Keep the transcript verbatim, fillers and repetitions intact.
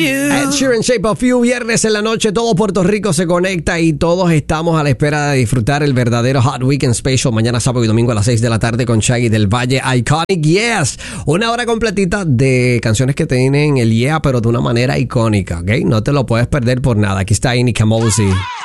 Ed Sheeran, Shape of You, viernes en la noche, todo Puerto Rico se conecta y todos estamos a la espera de disfrutar el verdadero Hot Weekend Special mañana sábado y domingo a las seis de la tarde con Shaggy del Valle Iconic. Yes, una hora completita de canciones que tienen el yeah, pero de una manera icónica, ¿ok? No te lo puedes perder por nada. Aquí está Amy Camolzi.